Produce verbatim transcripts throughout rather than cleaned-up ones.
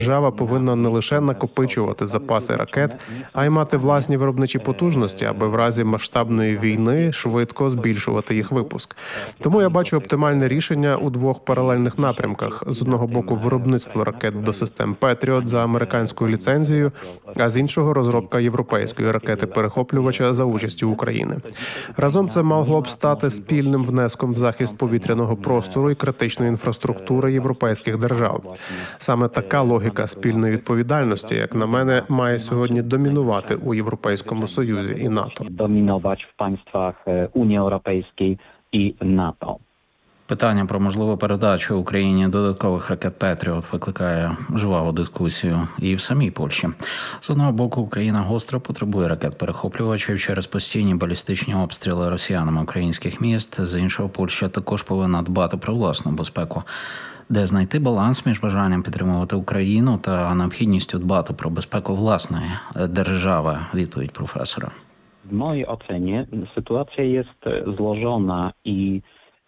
Держава повинна не лише накопичувати запаси ракет, а й мати власні виробничі потужності, аби в разі масштабної війни швидко збільшувати їх випуск. Тому я бачу оптимальне рішення у двох паралельних напрямках. З одного боку, виробництво ракет до систем Петріот за американською ліцензією, а з іншого – розробка європейської ракети-перехоплювача за участю України. Разом це могло б стати спільним внеском в захист повітряного простору і критичної інфраструктури європейських держав. Саме така логіка спільної відповідальності, як на мене, має сьогодні домінувати у Європейському Союзі і НАТО. Домінувати в państwach Унії Європейської і НАТО. Питання про можливу передачу Україні додаткових ракет «Петріот» викликає жваву дискусію і в самій Польщі. З одного боку, Україна гостро потребує ракет-перехоплювачів через постійні балістичні обстріли росіянами українських міст. З іншого, Польща також повинна дбати про власну безпеку. Де знайти баланс між бажанням підтримувати Україну та необхідністю дбати про безпеку власної держави? Відповідь професора. В моїй оцені ситуація є зложена і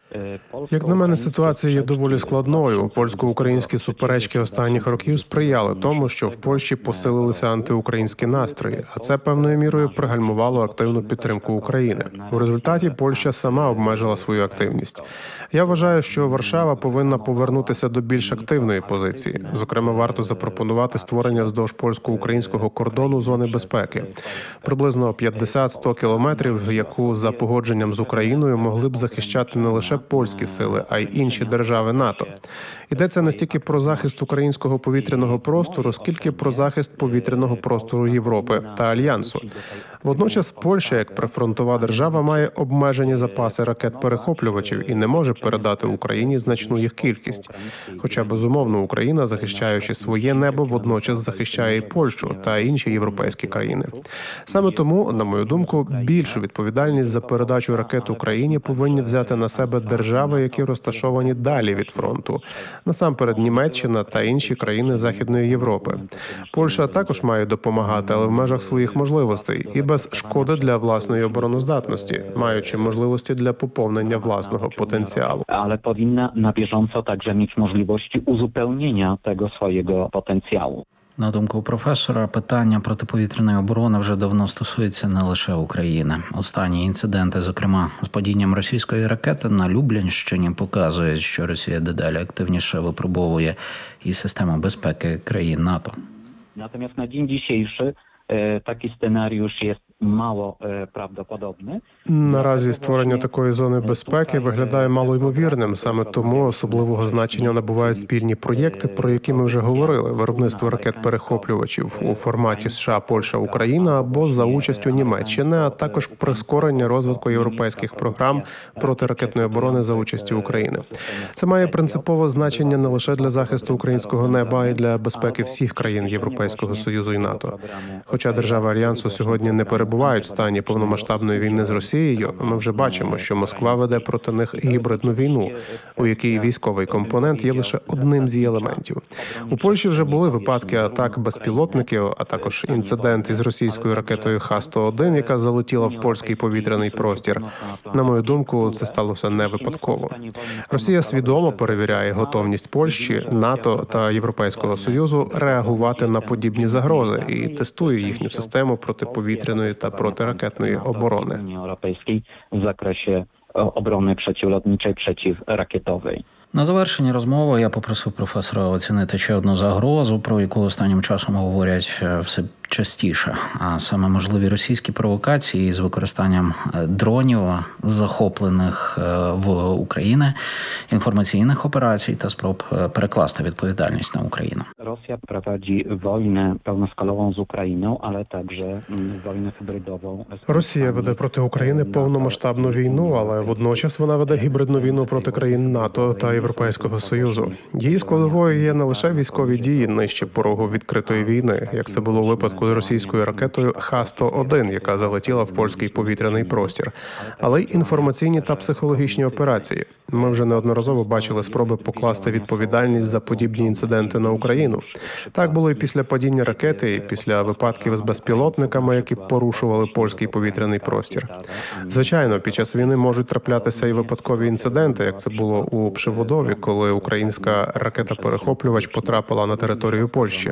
Як на мене, ситуація є доволі складною. Польсько-українські суперечки останніх років сприяли тому, що в Польщі посилилися антиукраїнські настрої, а це певною мірою пригальмувало активну підтримку України. У результаті Польща сама обмежила свою активність. Я вважаю, що Варшава повинна повернутися до більш активної позиції. Зокрема, варто запропонувати створення вздовж польсько-українського кордону зони безпеки. Приблизно п'ятдесят-сто кілометрів, яку за погодженням з Україною могли б захищати не лише польські сили, а й інші держави НАТО. Йдеться не стільки про захист українського повітряного простору, скільки про захист повітряного простору Європи та Альянсу. Водночас Польща, як прифронтова держава, має обмежені запаси ракет-перехоплювачів і не може передати Україні значну їх кількість. Хоча, безумовно, Україна, захищаючи своє небо, водночас захищає і Польщу та інші європейські країни. Саме тому, на мою думку, більшу відповідальність за передачу ракет Україні повинні взяти на себе держави, які розташовані далі від фронту. Насамперед Німеччина та інші країни Західної Європи. Польща також має допомагати, але в межах своїх можливостей і без шкоди для власної обороноздатності, маючи можливості для поповнення власного потенціалу. Але повинна на bieżąco також мати можливості узуpełnienia tego swojego потенціалу. На думку професора, питання протиповітряної оборони вже давно стосується не лише України. Останні інциденти, зокрема з падінням російської ракети на Люблінщині, показують, що Росія дедалі активніше випробовує і систему безпеки країн НАТО. Натомість на день dzisiejszy такий сценаріюш є мало правдоподобний. Наразі створення такої зони безпеки виглядає малоймовірним. Саме тому особливого значення набувають спільні проєкти, про які ми вже говорили. Виробництво ракет-перехоплювачів у форматі США, Польща, Україна або за участю Німеччини, а також прискорення розвитку європейських програм протиракетної оборони за участю України. Це має принципове значення не лише для захисту українського неба, а й для безпеки всіх країн Європейського Союзу і НАТО. Хоча держави Альянсу сьогодні не перебувають в стані повномасштабної війни з Росією, ми вже бачимо, що Москва веде проти них гібридну війну, у якій військовий компонент є лише одним з її елементів. У Польщі вже були випадки атак безпілотників, а також інцидент із російською ракетою Х сто один, яка залетіла в польський повітряний простір. На мою думку, це сталося не випадково. Росія свідомо перевіряє готовність Польщі, НАТО та Європейського Союзу реагувати на подібні загрози і тестує їхню систему протиповітряної та протиракетної оборони. Unii Europejskiej w zakresie obrony przeciwlotniczej, przeciwrakietowej. На завершення розмови я попросив професора оцінити ще одну загрозу, про яку останнім часом говорять все частіше, а саме можливі російські провокації з використанням дронів, захоплених в Україні, інформаційних операцій та спроб перекласти відповідальність на Україну. Росія проводить війну повноскалову з Україною, але також війну гібридову. Росія веде проти України повномасштабну війну, але водночас вона веде гібридну війну проти країн НАТО та Європейського Союзу. Її складовою є не лише військові дії нижче порогу відкритої війни, як це було у випадку з російською ракетою Х сто один, яка залетіла в польський повітряний простір, але й інформаційні та психологічні операції. Ми вже неодноразово бачили спроби покласти відповідальність за подібні інциденти на Україну. Так було і після падіння ракети, і після випадків з безпілотниками, які порушували польський повітряний простір. Звичайно, під час війни можуть траплятися і випадкові інциденти, як це було у Пшеводові, коли українська ракета-перехоплювач потрапила на територію Польщі.